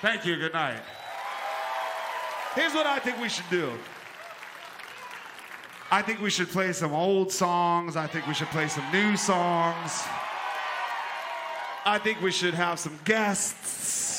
Thank you. Good night. Here's what I think we should do. I think we should play some old songs. I think we should play some new songs. I think we should have some guests.